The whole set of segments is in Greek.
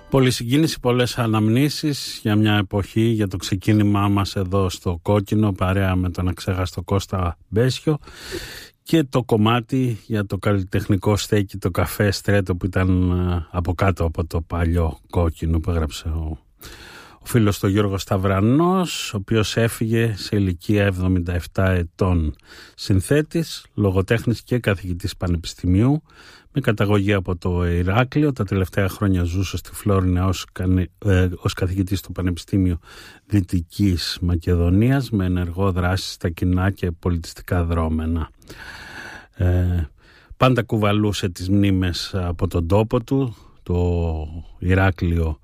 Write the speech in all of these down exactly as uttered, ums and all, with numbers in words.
Πολλή συγκίνηση, πολλές αναμνήσεις για μια εποχή, για το ξεκίνημά μας εδώ στο Κόκκινο, παρέα με τον αξέχαστο Κώστα Μπέσιο, και το κομμάτι για το καλλιτεχνικό στέκι, το καφέ Στρέτο, που ήταν από κάτω από το παλιό Κόκκινο, που έγραψε ο, ο φίλος του Γιώργος Σταυρανός, ο οποίος έφυγε σε ηλικία εβδομήντα επτά ετών. Συνθέτης, λογοτέχνης και καθηγητής πανεπιστημίου, με καταγωγή από το Ηράκλειο. Τα τελευταία χρόνια ζούσε στη Φλόρινα ως, ε, ως καθηγητής του Πανεπιστήμιου Δυτικής Μακεδονίας, με ενεργό δράση στα κοινά και πολιτιστικά δρόμενα. Ε, πάντα κουβαλούσε τις μνήμες από τον τόπο του, το Ηράκλειο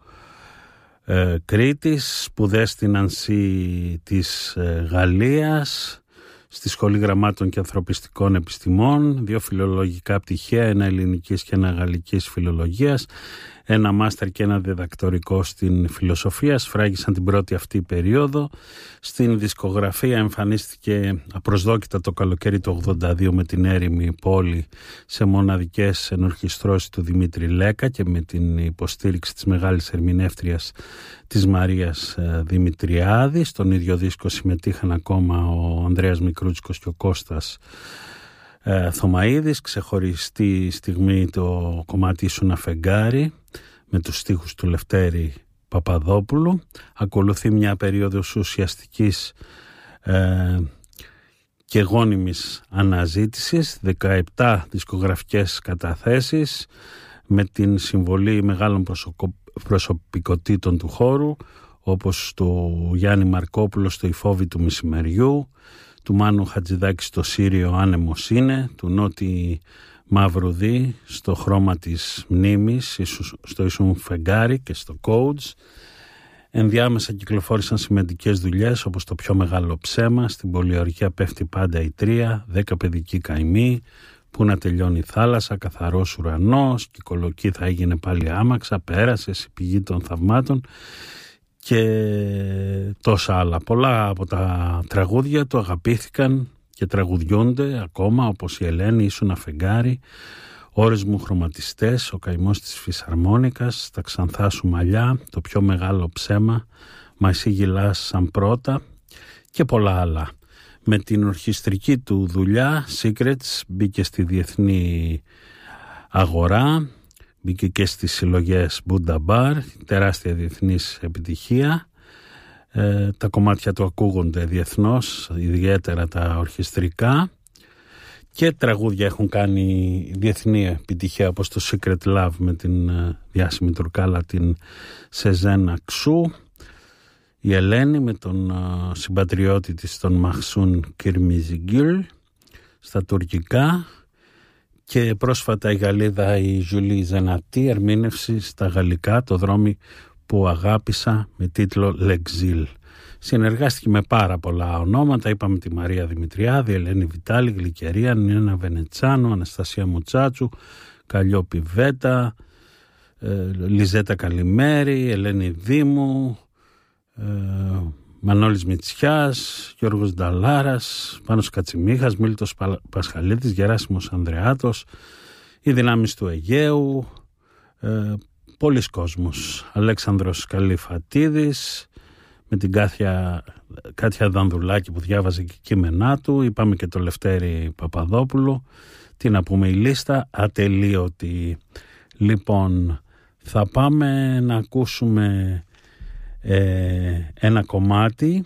ε, Κρήτης, σπουδές στην Ανσή της ε, Γαλλίας, στη Σχολή Γραμμάτων και Ανθρωπιστικών Επιστημών, δύο φιλολογικά πτυχία, ένα ελληνικής και ένα γαλλικής φιλολογίας, ένα μάστερ και ένα διδακτορικό στην φιλοσοφία. Σφράγισαν την πρώτη αυτή περίοδο. Στην δισκογραφία εμφανίστηκε απροσδόκητα το καλοκαίρι του ογδόντα δύο με την Έρημη Πόλη σε μοναδικές ενορχιστρώσεις του Δημήτρη Λέκα και με την υποστήριξη της μεγάλης ερμηνεύτριας της Μαρίας Δημητριάδη. Στον ίδιο δίσκο συμμετείχαν ακόμα ο Ανδρέας Μικρούτσικος και ο Κώστας ε, Θωμαίδης. Ξεχωριστή στιγμή το κομμάτι «Ήσουνα φεγγάρι» με τους στίχους του Λευτέρη Παπαδόπουλου. Ακολουθεί μια περίοδος ουσιαστικής ε, και γόνιμης αναζήτησης, δεκαεπτά δισκογραφικές καταθέσεις με την συμβολή μεγάλων προσωπικών προσωπικότητων του χώρου, όπως του Γιάννη Μαρκόπουλο στο «Η φόβη του μεσημεριού», του Μάνου Χατζηδάκη στο «Σύριο άνεμος είναι», του Νότι Μαυρουδί στο «Χρώμα της μνήμης», στο «Ήσουν φεγγάρι» και στο «Codes». Ενδιάμεσα κυκλοφόρησαν σημαντικές δουλειές όπως «Το πιο μεγάλο ψέμα», «Στην πολιορκία πέφτει πάντα η τρία», «Δέκα παιδική καημή», «Πού να τελειώνει η θάλασσα», «Καθαρός ουρανός», «Κυκολοκή θα έγινε πάλι άμαξα», «Πέρασε», «Η πηγή των θαυμάτων» και τόσα άλλα. Πολλά από τα τραγούδια του αγαπήθηκαν και τραγουδιούνται ακόμα, όπως η Ελένη, «Ήσουνα φεγγάρι», «Ώρες μου χρωματιστές», «Ο καημός της φυσαρμόνικας», «Τα ξανθά σου μαλλιά», «Το πιο μεγάλο ψέμα», «Μα εσύ γυλάς σαν πρώτα» και πολλά άλλα. Με την ορχιστρική του δουλειά Secrets μπήκε στη διεθνή αγορά, μπήκε και στις συλλογές Buddha Bar, τεράστια διεθνής επιτυχία. Ε, τα κομμάτια του ακούγονται διεθνώς, ιδιαίτερα τα ορχιστρικά, και τραγούδια έχουν κάνει διεθνή επιτυχία, όπως το Secret Love με την διάσημη τουρκάλα την Σεζένα Ξού, η Ελένη με τον uh, συμπατριώτη της, τον Μαχσούν Κιρμιζιγκίλ, στα τουρκικά, και πρόσφατα η Γαλλίδα η Ζουλή Ζενατή ερμήνευση στα γαλλικά «Το δρόμι που αγάπησα» με τίτλο «Λεξίλ». Συνεργάστηκε με πάρα πολλά ονόματα, είπαμε τη Μαρία Δημητριάδη, Ελένη Βιτάλη, Γλυκερία, Νίνα Βενετσάνο, Αναστασία Μουτσάτσου, Καλλιόπη Βέτα, ε, Λιζέτα Καλημέρη, Ελένη Δήμου, Ε, Μανώλης Μητσιάς, Γιώργος Νταλάρας, Πάνος Κατσιμίχας, Μίλτος Πασχαλίτης, Γεράσιμος Ανδρεάτος, οι δυνάμεις του Αιγαίου, ε, πολλοί κόσμος, Αλέξανδρος Καλυφατίδης με την Κάθια, Κάτια Δανδουλάκη που διάβαζε και κείμενά του, είπαμε και το Λευτέρη Παπαδόπουλο. Τι να πούμε, η λίστα ατελείωτη. Λοιπόν, θα πάμε να ακούσουμε Ε, ένα κομμάτι,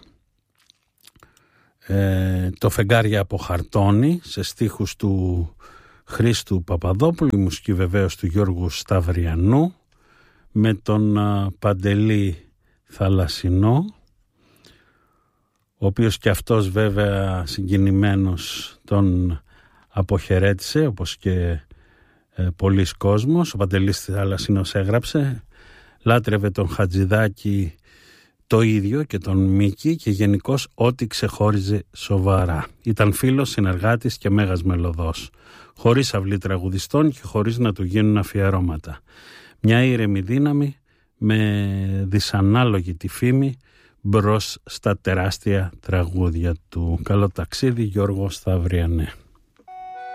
ε, το «Φεγγάρια από χαρτόνι», σε στίχους του Χρήστου Παπαδόπουλου, η μουσική βεβαίως του Γιώργου Σταυριανού, με τον α, Παντελή Θαλασσινό, ο οποίος και αυτός βέβαια συγκινημένος τον αποχαιρέτησε, όπως και ε, πολλοί κόσμος. Ο Παντελής Θαλασσινός έγραψε, λάτρευε τον Χατζηδάκη το ίδιο και τον Μίκη και γενικώς ό,τι ξεχώριζε σοβαρά. Ήταν φίλος, συνεργάτης και μέγας μελωδός, χωρίς αυλή τραγουδιστών και χωρίς να του γίνουν αφιερώματα. Μια ήρεμη δύναμη με δυσανάλογη τη φήμη μπρος στα τεράστια τραγούδια του. Καλό ταξίδι, Γιώργο Σταυριανέ.